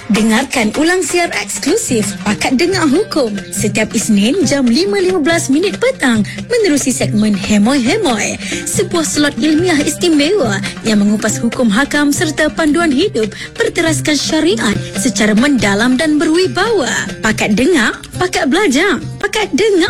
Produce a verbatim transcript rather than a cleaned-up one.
Dengarkan ulang siar eksklusif Pakat Dengar Hukum setiap Isnin jam lima lima belas minit petang menerusi segmen Hemoy Hemoy, sebuah slot ilmiah istimewa yang mengupas hukum hakam serta panduan hidup berteraskan syariat secara mendalam dan berwibawa. Pakat Dengar, pakat belajar, pakat dengar.